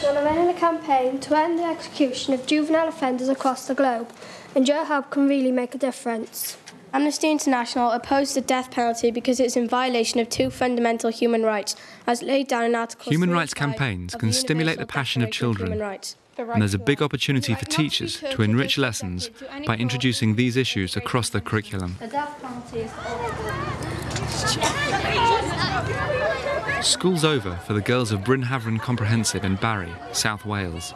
are running a campaign to end the execution of juvenile offenders across the globe, and your help can really make a difference. Amnesty International opposed the death penalty because it's in violation of two fundamental human rights, as laid down in Article 3. Human rights campaigns can stimulate the passion of children, and there's a big opportunity for teachers to enrich lessons by introducing these issues across the curriculum. The death penalty is School's over for the girls of Bryn Havran Comprehensive in Barry, South Wales.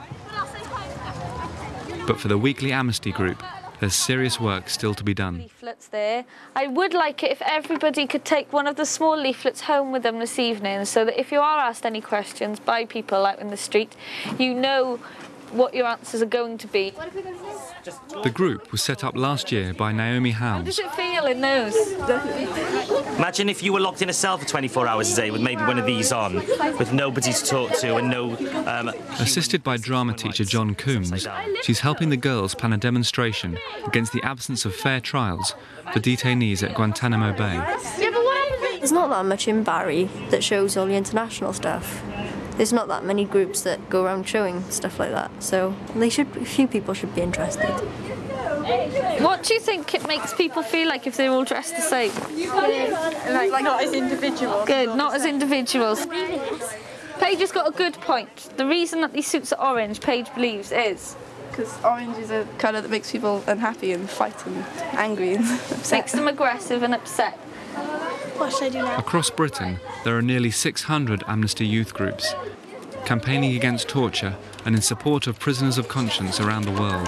But for the weekly Amnesty group, there's serious work still to be done. Leaflets there. I would like it if everybody could take one of the small leaflets home with them this evening, so that if you are asked any questions by people out in the street, you know what your answers are going to be. The group was set up last year by Naomi How Howes. does it feel in those? Imagine if you were locked in a cell for 24 hours a day with maybe one of these on, with nobody to talk to and no... Assisted by drama teacher John Coombs, she's helping the girls plan a demonstration against the absence of fair trials for detainees at Guantanamo Bay. There's not that much in Barry that shows all the international stuff. There's not that many groups that go around showing stuff like that, so a few people should be interested. What do you think it makes people feel like if they're all dressed the same? Like not as individuals. Good, not as individuals. Paige has got a good point. The reason that these suits are orange, Paige believes, is... Because orange is a colour that makes people unhappy and fight and angry and upset. Makes them aggressive and upset. What should I do now? Across Britain, there are nearly 600 Amnesty youth groups, campaigning against torture and in support of prisoners of conscience around the world.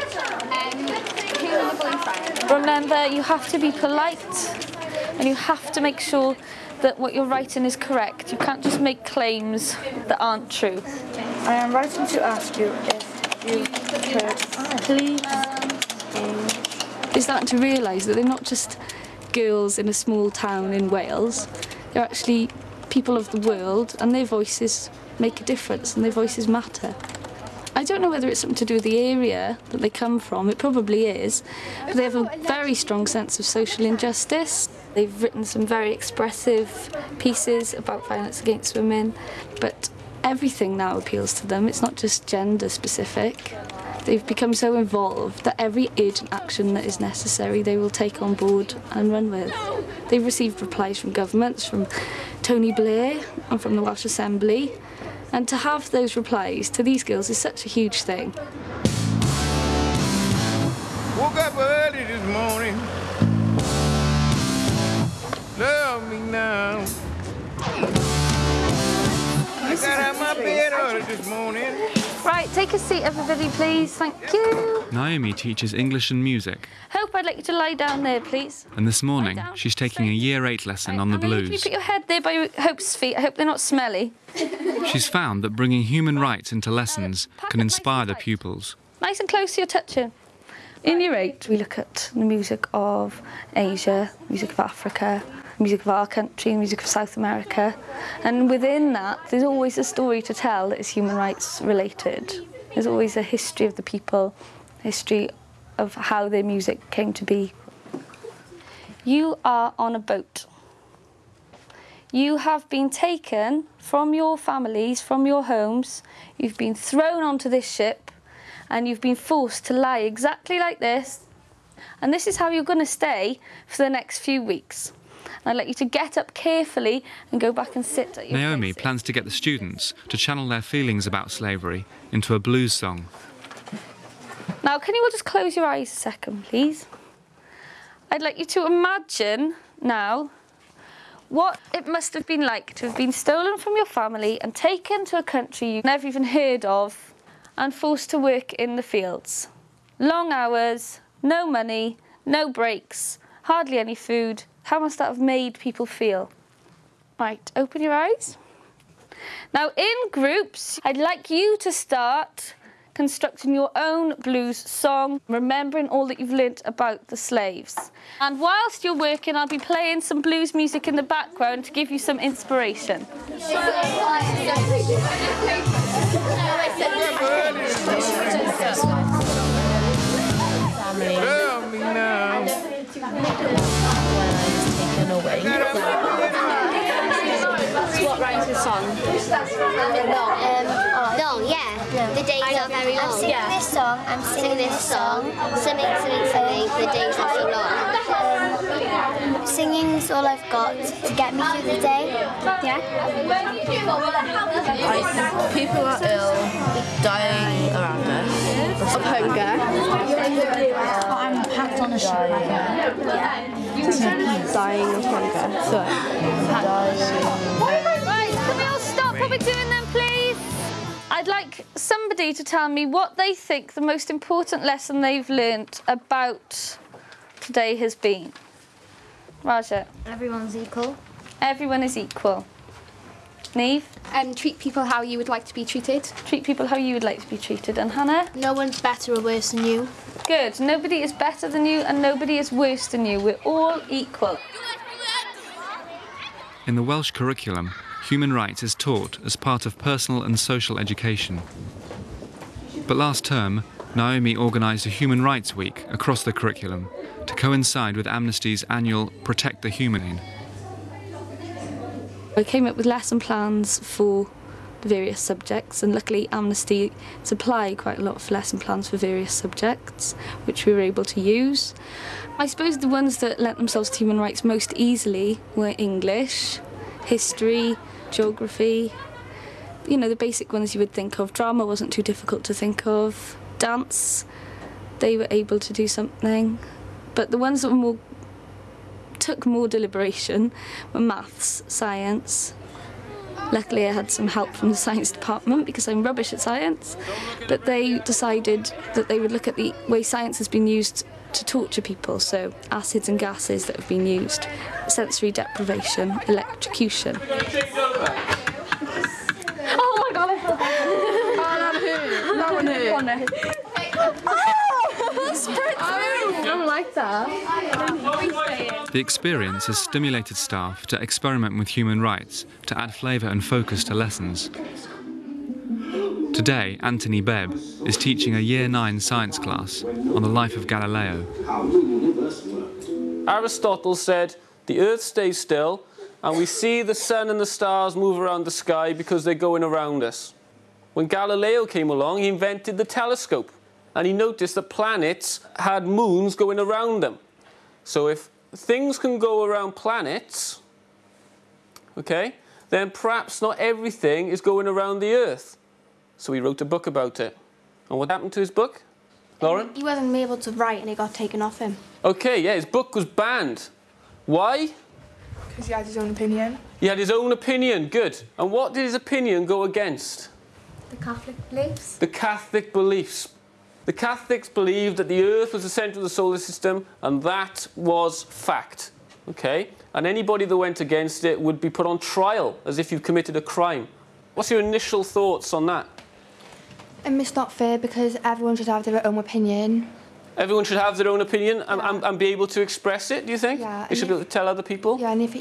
Remember, you have to be polite and you have to make sure that what you're writing is correct. You can't just make claims that aren't true. I am writing to ask you if you could please... They're starting to realise that they're not just girls in a small town in Wales. They're actually people of the world, and their voices make a difference and their voices matter. I don't know whether it's something to do with the area that they come from. It probably is. But they have a very strong sense of social injustice. They've written some very expressive pieces about violence against women, but everything now appeals to them. It's not just gender specific. They've become so involved that every urgent action that is necessary they will take on board and run with. They've received replies from governments, from Tony Blair and from the Welsh Assembly, and to have those replies to these girls is such a huge thing. Woke up early this morning. Love me now. I got out my bed early this morning. Right, take a seat, everybody, please. Thank you. Naomi teaches English and music. Hope, I'd like you to lie down there, please. And this morning, she's taking a Year 8 lesson on the blues. Can you put your head there by Hope's feet? I hope they're not smelly. She's found that bringing human rights into lessons can inspire the pupils. Nice and close to your touching. In Year 8, we look at the music of Asia, music of Africa, music of our country, music of South America. And within that, there's always a story to tell that is human rights related. There's always a history of the people, history of how their music came to be. You are on a boat. You have been taken from your families, from your homes. You've been thrown onto this ship and you've been forced to lie exactly like this. And this is how you're going to stay for the next few weeks. I'd like you to get up carefully and go back and sit at your Naomi places. plans to get the students to channel their feelings about slavery into a blues song. Now, can you all just close your eyes a second, please? I'd like you to imagine now what it must have been like to have been stolen from your family and taken to a country you've never even heard of and forced to work in the fields. Long hours, no money, no breaks, hardly any food. How must that have made people feel? Right, open your eyes. Now, in groups, I'd like you to start constructing your own blues song, remembering all that you've learnt about the slaves. And whilst you're working, I'll be playing some blues music in the background to give you some inspiration. Love me now. That's what writers song? Long, yeah. No. The days are very long. I'm singing this song. I'm singing this song. Something. The days are so long. Singing's all I've got to get me through the day. Yeah. People are ill, dying around us. Of hunger. I'm packed on a ship right now. Dying of hunger. So. Right, can we all stop what we're doing then, please? I'd like somebody to tell me what they think the most important lesson they've learnt about today has been. Raja. Everyone's equal. Everyone is equal. Neve? Treat people how you would like to be treated. Treat people how you would like to be treated. And Hannah? No one's better or worse than you. Good. Nobody is better than you and nobody is worse than you. We're all equal. In the Welsh curriculum, human rights is taught as part of personal and social education. But last term, Naomi organised a Human Rights Week across the curriculum to coincide with Amnesty's annual Protect the Humane. I came up with lesson plans for the various subjects, and luckily Amnesty supply quite a lot of lesson plans for various subjects, which we were able to use. I suppose the ones that lent themselves to human rights most easily were English, history, geography, you know, the basic ones you would think of. Drama wasn't too difficult to think of. Dance, they were able to do something. But the ones that took more deliberation were maths, science. Luckily I had some help from the science department because I'm rubbish at science, but they decided that they would look at the way science has been used to torture people, so acids and gases that have been used, sensory deprivation, electrocution. Oh my god, I feel bad. That one hurt. I don't like that. The experience has stimulated staff to experiment with human rights to add flavour and focus to lessons. Today, Anthony Bebb is teaching a Year 9 science class on the life of Galileo. Aristotle said the Earth stays still and we see the sun and the stars move around the sky because they're going around us. When Galileo came along, he invented the telescope and he noticed that planets had moons going around them. So if things can go around planets, okay, then perhaps not everything is going around the Earth. So he wrote a book about it. And what happened to his book? Lauren? He wasn't able to write and it got taken off him. Okay, yeah, his book was banned. Why? Because he had his own opinion. He had his own opinion, good. And what did his opinion go against? The Catholic beliefs. The Catholic beliefs. The Catholics believed that the Earth was the centre of the solar system, and that was fact, okay? And anybody that went against it would be put on trial as if you've committed a crime. What's your initial thoughts on that? It's not fair because everyone should have their own opinion. Everyone should have their own opinion and be able to express it, do you think? Yeah. They should be able to tell other people? Yeah, and